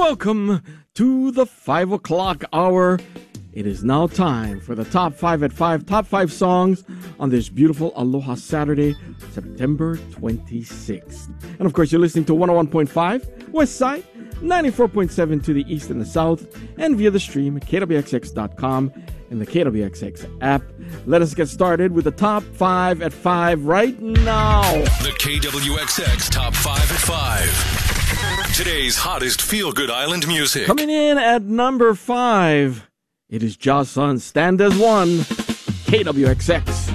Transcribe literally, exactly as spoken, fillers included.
Welcome to the five o'clock hour. It is now time for the top five at five, top five songs on this beautiful Aloha Saturday, September twenty-sixth. And of course, you're listening to one oh one point five West Side, ninety-four point seven to the east and the south, and via the stream at K W X X dot com and the K W X X app. Let us get started with the top five at five right now. The K W X X Top five at five. Today's hottest feel-good island music. Coming in at number five, it is Jason, Stand as One, K W X X.